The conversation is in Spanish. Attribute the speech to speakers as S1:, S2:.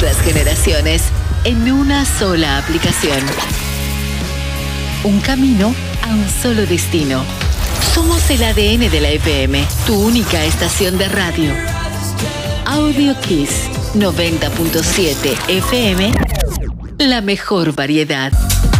S1: las generaciones en una sola aplicación. Un camino a un solo destino. Somos el ADN de la FM, tu única estación de radio. Audio Kiss 90.7 FM, la mejor variedad.